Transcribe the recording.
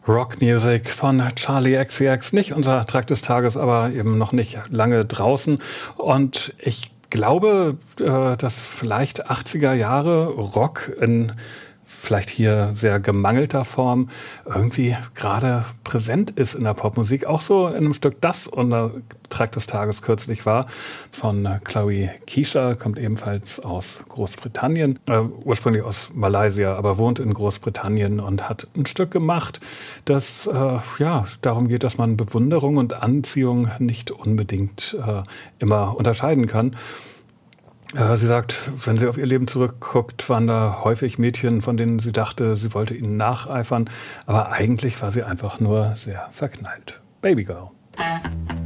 Rockmusik von Charli XCX. Nicht unser Track des Tages, aber eben noch nicht lange draußen. Und ich glaube, dass vielleicht 80er Jahre Rock in vielleicht hier sehr gemangelter Form irgendwie gerade präsent ist in der Popmusik. Auch so in einem Stück, das unser Track des Tages kürzlich war, von Chloe Keisha, kommt ebenfalls aus Großbritannien, ursprünglich aus Malaysia, aber wohnt in Großbritannien und hat ein Stück gemacht, das darum geht, dass man Bewunderung und Anziehung nicht unbedingt immer unterscheiden kann. Sie sagt, wenn sie auf ihr Leben zurückguckt, waren da häufig Mädchen, von denen sie dachte, sie wollte ihnen nacheifern. Aber eigentlich war sie einfach nur sehr verknallt. Baby Girl.